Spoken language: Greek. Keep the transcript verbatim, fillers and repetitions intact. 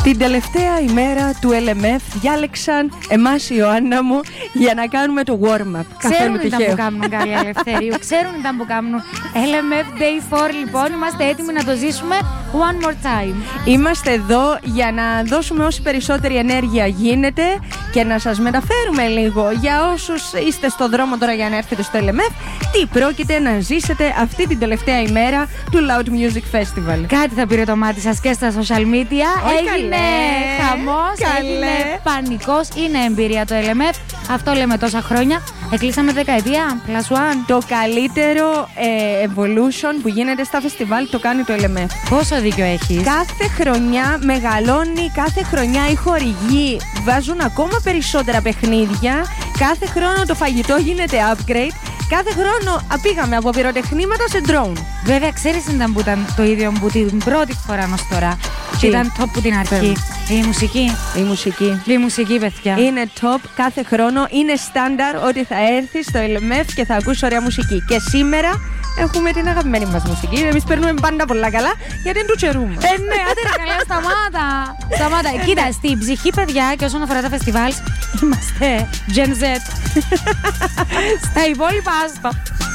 Την τελευταία ημέρα του ελ εμ εφ διάλεξαν εμάς, η Ιωάννα μου, για να κάνουμε το warm-up. Ξέρουν ήταν που κάνουν, καλή Ελευθερίου. Ξέρουν ήταν που κάνουν. ελ εμ εφ Day φορ, λοιπόν. Είμαστε έτοιμοι να το ζήσουμε one more time. Είμαστε εδώ για να δώσουμε όση περισσότερη ενέργεια γίνεται και να σας μεταφέρουμε λίγο, για όσους είστε στο δρόμο τώρα για να έρθετε στο ελ εμ εφ, τι πρόκειται να ζήσετε αυτή την τελευταία ημέρα του Loud Music Festival. Κάτι θα πήρε το μάτι σας και στα social media. Όχι, έγινε καλέ. χαμός, Καλέ. έγινε πανικός. Είναι εμπειρία το ελ εμ εφ. Αυτό λέμε τόσα χρόνια. Εκλείσαμε δεκαετία, plus one. Το καλύτερο ε, evolution που γίνεται στα φεστιβάλ το κάνει το ελ εμ εφ. Πόσο δίκιο έχεις. Κάθε χρονιά μεγαλώνει, κάθε χρονιά οι χορηγοί βάζουν ακόμα περισσότερα παιχνίδια. Κάθε χρόνο το φαγητό γίνεται upgrade. Κάθε χρόνο πήγαμε από πυροτεχνήματα σε drone. Βέβαια, ξέρεις ήταν που ήταν το ίδιο που την πρώτη φορά ως τώρα. Τι? Ήταν top που την αρχή. Η μουσική. Η μουσική. Η μουσική, παιδιά. Είναι top κάθε χρόνο. Είναι στάνταρ ότι θα έρθεις στο ελ εμ εφ και θα ακούσεις ωραία μουσική. Και σήμερα έχουμε την αγαπημένη μας μουσική. Εμείς παίρνουμε πάντα πολλά καλά γιατί δεν του τσερούμε. Ε, ναι, άντε ρε καλά, σταμάτα. Σταμάτα. Κοίτα, στην ψυχή, παιδιά, και όσον αφορά τα φεστιβάλ, είμαστε Gen Z. Στα υπόλοιπα, άστο.